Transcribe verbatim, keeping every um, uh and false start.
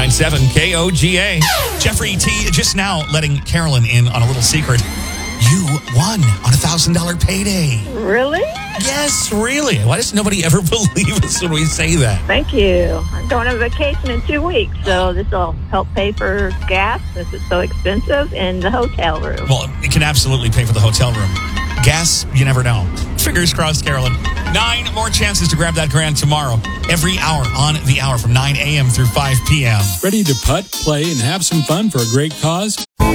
nine seven K O G A. Jeffrey T. just now letting Carolyn in on a little secret. You won on a one thousand dollars payday. Really? Yes, really. Why does nobody ever believe us when we say that? Thank you. I'm going on vacation in two weeks, so this will help pay for gas since it's so expensive in the hotel room. Well, it can absolutely pay for the hotel room. Gas, you never know. Fingers crossed, Carolyn. Nine more chances to grab that grand tomorrow. Every hour on the hour from nine a.m. through five p.m. Ready to putt, play, and have some fun for a great cause?